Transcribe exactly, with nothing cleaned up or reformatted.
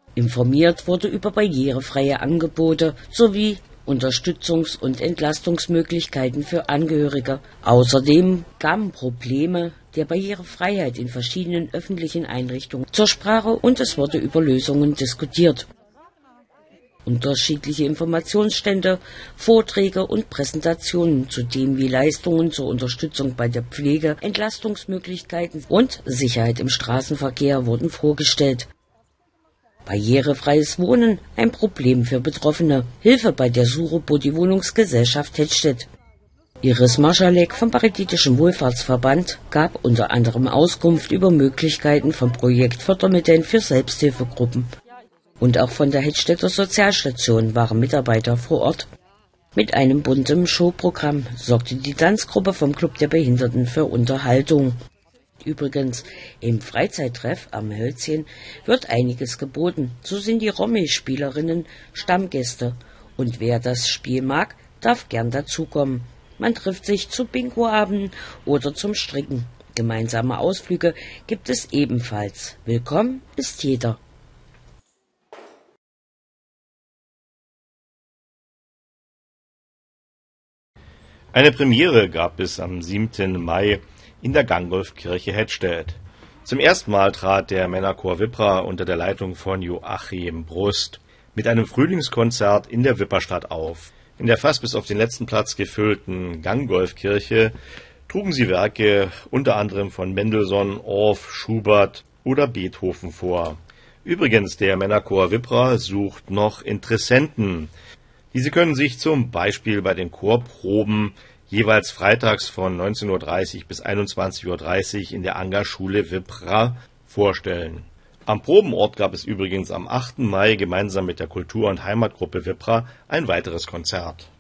Informiert wurde über barrierefreie Angebote sowie Unterstützungs- und Entlastungsmöglichkeiten für Angehörige. Außerdem kamen Probleme der Barrierefreiheit in verschiedenen öffentlichen Einrichtungen zur Sprache und es wurde über Lösungen diskutiert. Unterschiedliche Informationsstände, Vorträge und Präsentationen zu Themen wie Leistungen zur Unterstützung bei der Pflege, Entlastungsmöglichkeiten und Sicherheit im Straßenverkehr wurden vorgestellt. Barrierefreies Wohnen, ein Problem für Betroffene. Hilfe bei der Suche bot die Wohnungsgesellschaft Hettstedt. Iris Marschalek vom Paritätischen Wohlfahrtsverband gab unter anderem Auskunft über Möglichkeiten von Projektfördermitteln für Selbsthilfegruppen. Und auch von der Hettstedter Sozialstation waren Mitarbeiter vor Ort. Mit einem bunten Showprogramm sorgte die Tanzgruppe vom Club der Behinderten für Unterhaltung. Übrigens, im Freizeittreff am Hölzchen wird einiges geboten. So sind die Romy-Spielerinnen Stammgäste. Und wer das Spiel mag, darf gern dazukommen. Man trifft sich zu Bingo-Abenden oder zum Stricken. Gemeinsame Ausflüge gibt es ebenfalls. Willkommen ist jeder. Eine Premiere gab es am siebten Mai in der Gangolf-Kirche Hettstedt. Zum ersten Mal trat der Männerchor Wippra unter der Leitung von Joachim Brust mit einem Frühlingskonzert in der Wipperstadt auf. In der fast bis auf den letzten Platz gefüllten Gangolf-Kirche trugen sie Werke unter anderem von Mendelssohn, Orff, Schubert oder Beethoven vor. Übrigens, der Männerchor Wippra sucht noch Interessenten. Diese können sich zum Beispiel bei den Chorproben jeweils freitags von neunzehn Uhr dreißig bis einundzwanzig Uhr dreißig in der Angerschule Wippra vorstellen. Am Probenort gab es übrigens am achten Mai gemeinsam mit der Kultur- und Heimatgruppe Wippra ein weiteres Konzert.